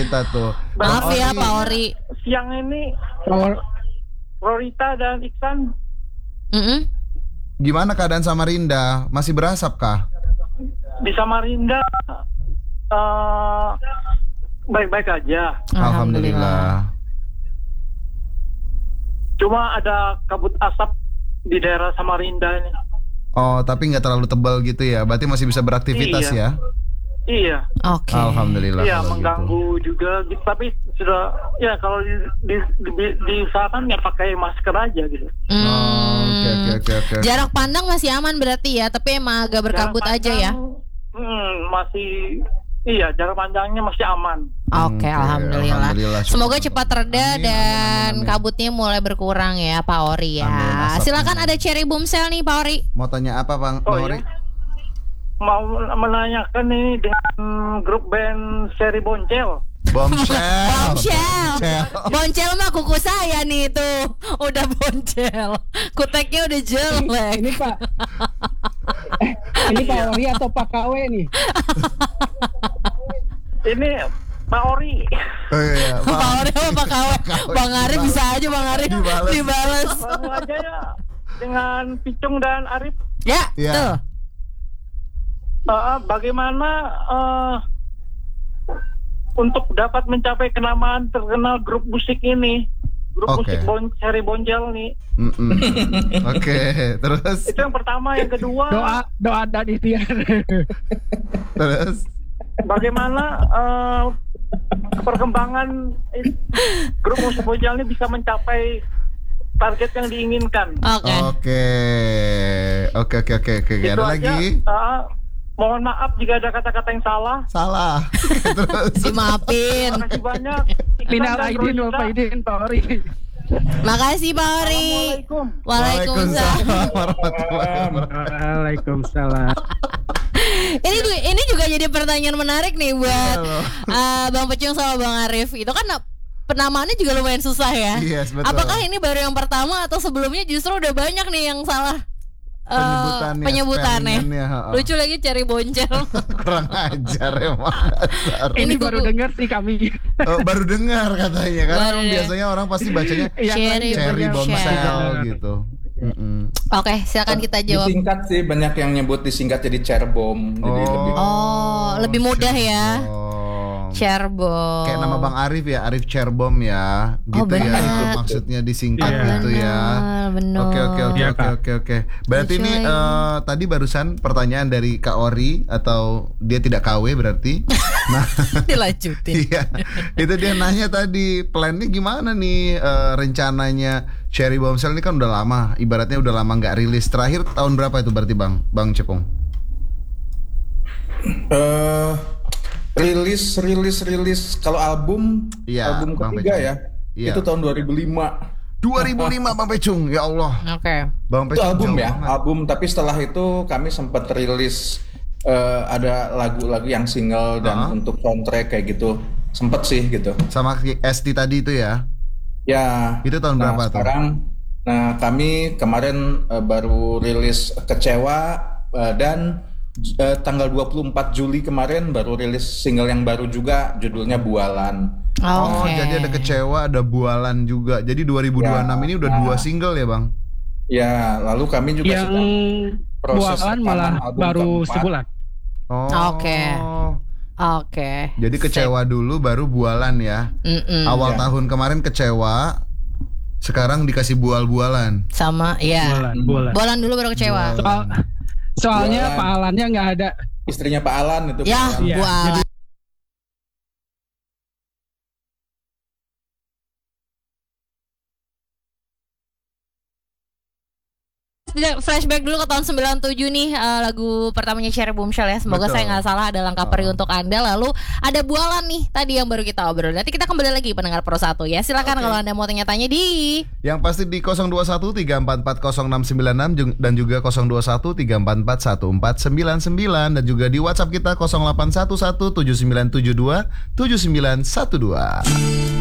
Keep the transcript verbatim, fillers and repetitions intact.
kita tuh. Maaf ya Pak Ori. Siang ini Rorita dan Iksan. Mm-mm. Gimana keadaan Samarinda? Masih berasap kah? Di Samarinda uh, baik-baik aja. Alhamdulillah. Cuma ada kabut asap di daerah Samarinda ini. Oh, tapi nggak terlalu tebal gitu ya? Berarti masih bisa beraktivitas Iya. ya? Iya. Oke. Alhamdulillah. Iya, kalau mengganggu gitu. juga gitu. Tapi sudah ya kalau di, di, di, diusahakan ya pakai masker aja gitu. Hmm. Oh, oke oke oke oke. Jarak pandang masih aman berarti ya, tapi emang agak berkabut Jarak aja ya. pandang, Hmm, masih iya, jarak pandangnya masih aman. Oke, Oke, alhamdulillah. alhamdulillah. Semoga cepat reda Amin, dan amin, amin, amin. kabutnya mulai berkurang ya, Pak Ori ya. Amin, asapnya. Silakan ada Cherry Boomsel nih, Pak Ori. Mau tanya apa, Bang? Oh Bang iya. Ori? Mau menanyakan nih dengan grup band Seri Boncel. Bombshell. Bombshell. Bombshell. Boncel mah kuku saya nih tuh. Udah boncel. Kuteknya udah jelek. Ini Pak. Eh, ini Pak Ori atau Pak K W nih? Ini Pak Ori. Oh, iya, Pak Ori sama Pak Kawe. Bang Arif bisa aja Bang Arif Dibales. dibales. Langsung aja ya dengan Picung dan Arif. Ya, Iya. tuh. Uh, bagaimana uh, untuk dapat mencapai kenamaan terkenal grup musik ini, grup Oke. musik bon Seri Boncel nih. Mm-mm. Oke, terus Itu yang pertama, yang kedua. Doa doa dan ikhtiar. terus Bagaimana uh, perkembangan i- grup musik Boncel ini bisa mencapai target yang diinginkan. Oke. Oke. Oke oke oke oke. Itu Ada aja. lagi? Uh, mohon maaf jika ada kata-kata yang salah. Salah. Terus Dimaafin. Terima kasih banyak. Iksan Minal dan aidin wal Rosita. faidin Pak Ori. Makasih Pak Ori. Assalamualaikum. Waalaikumsalam. warahmatullahi wabarakatuh. Waalaikumsalam. Ini juga, ini juga jadi pertanyaan menarik nih buat Iya, loh. uh, Bang Pecung sama Bang Arif. Itu kan uh, penamaannya juga lumayan susah ya. Yes, betul. Apakah ini baru yang pertama atau sebelumnya justru udah banyak nih yang salah uh, Penyebutannya, penyebutannya. spellingannya, ha-ha. Lucu lagi cari boncel. Kurang ajar emang dasar. Ini Ini baru kuku- dengar sih kami. Oh, baru dengar katanya kan. Baru Emang ya. biasanya orang pasti bacanya Yang Cherry lain cherry banyak bombshell shell. gitu. Mm-mm. Oke, silakan kita jawab. Disingkat sih, banyak yang nyebut disingkat jadi cerbom. Jadi lebih Oh, lebih mudah ya. Cerbom. Cerbom. Kayak nama Bang Arif ya, Arif Cerbom ya, gitu Oh, ya. benar. Itu maksudnya disingkat Iya. gitu ya. Benar. Oke oke oke Iya, oke Kak. oke oke. Berarti Lucu ini lagi. eh, tadi barusan pertanyaan dari Kak Ori atau dia tidak K W berarti. Nah, Dilanjutin. iya. Itu dia nanya tadi plannya gimana nih eh, rencananya Cherry Bombshell ini kan udah lama, ibaratnya udah lama nggak rilis. Terakhir tahun berapa itu berarti Bang? Bang Cepung? eh rilis rilis rilis kalau album Iya, album Bang ketiga Pecung. ya. Iya. Itu tahun dua ribu lima. dua ribu lima Bang Pecung, ya Allah. Oke. Bang Itu Pecung album jauh ya, banget. album. Tapi setelah itu kami sempat rilis eh, ada lagu-lagu yang single dan Uh-huh. untuk soundtrack kayak gitu. Sempet sih gitu. Sama S T tadi itu ya. Ya. Itu tahun Nah, berapa tuh? sekarang, nah kami kemarin eh, baru rilis Kecewa eh, dan eh, tanggal dua puluh empat Juli kemarin baru rilis single yang baru juga, judulnya Bualan. Oh, Oke. jadi ada Kecewa, ada Bualan juga. Jadi dua ribu dua puluh enam Ya, ini udah nah. dua single ya, Bang? Ya, lalu kami juga Yang sedang proses bualan rekaman malah album baru keempat. sebulan. Oh. Oke. Oke. Jadi Kecewa dulu baru Bualan ya. Mm-mm. Awal Ya. tahun kemarin Kecewa, sekarang dikasih bual-bualan. Sama, ya. Bualan, bualan. Bolan dulu baru kecewa. Soal, soalnya Bualan. Pak Alannya nggak ada. Istrinya Pak Alan itu. Ya, Bualan. Iya, Bolan. Flashback dulu ke tahun sembilan puluh tujuh nih, eh, lagu pertamanya Cherry Boomshell ya. Semoga Betul. saya nggak salah ada langkah peri Oh. untuk Anda. Lalu ada Bualan nih tadi yang baru kita obrol. Nanti kita kembali lagi pendengar Pro satu ya. Silakan Oke. kalau Anda mau tanya-tanya di Yang pasti di nol dua satu tiga empat empat nol enam sembilan enam jung- dan juga nol dua satu tiga empat empat satu empat sembilan sembilan dan juga di WhatsApp kita nol delapan satu satu tujuh sembilan tujuh dua tujuh sembilan satu dua.